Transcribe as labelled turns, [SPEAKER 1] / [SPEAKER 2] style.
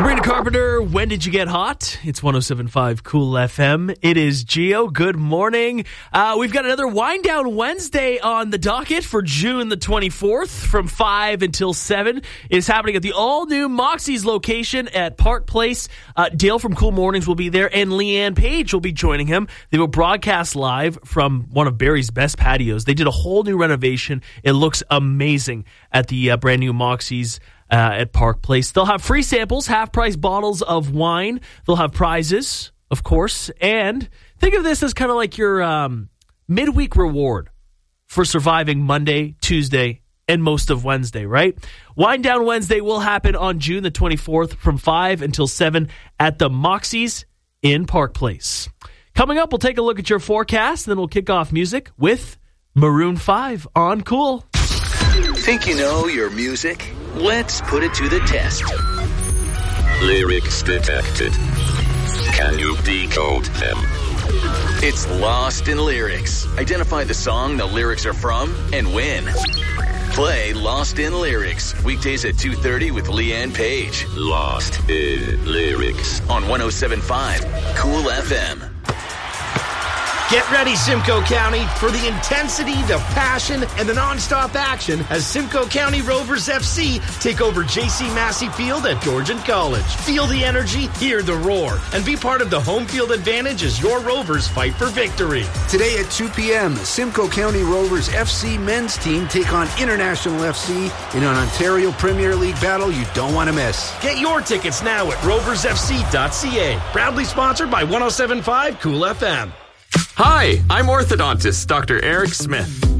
[SPEAKER 1] Sabrina Carpenter, when did you get hot? It's 107.5 Cool FM. It is Gio. Good morning. We've got another Wind Down Wednesday on the docket for June the 24th from 5 until 7. It is happening at the all-new Moxie's location at Park Place. Dale from Cool Mornings will be there, and Leanne Page will be joining him. They will broadcast live from one of Barrie's best patios. They did a whole new renovation. It looks amazing at the brand new Moxie's at Park Place. They'll have free samples, half-price bottles of wine. They'll have prizes, of course. And think of this as kind of like your midweek reward for surviving Monday, Tuesday, and most of Wednesday, right? Wind Down Wednesday will happen on June the 24th from 5 until 7 at the Moxie's in Park Place. Coming up, we'll take a look at your forecast, and then we'll kick off music with Maroon 5 on Cool.
[SPEAKER 2] Think you know your music? Let's put it to the test.
[SPEAKER 3] Lyrics detected. Can you decode them?
[SPEAKER 2] It's Lost in Lyrics. Identify the song the lyrics are from and win. Play Lost in Lyrics weekdays at 2:30 with Leanne Page.
[SPEAKER 3] Lost in Lyrics.
[SPEAKER 2] On 107.5 Cool FM.
[SPEAKER 4] Get ready, Simcoe County, for the intensity, the passion, and the non-stop action as Simcoe County Rovers FC take over J.C. Massey Field at Georgian College. Feel the energy, hear the roar, and be part of the home field advantage as your Rovers fight for victory.
[SPEAKER 5] Today at 2 p.m., the Simcoe County Rovers FC men's team take on International FC in an Ontario Premier League battle you don't want to miss.
[SPEAKER 4] Get your tickets now at roversfc.ca. Proudly sponsored by 107.5 Cool FM.
[SPEAKER 6] Hi, I'm orthodontist Dr. Eric Smith.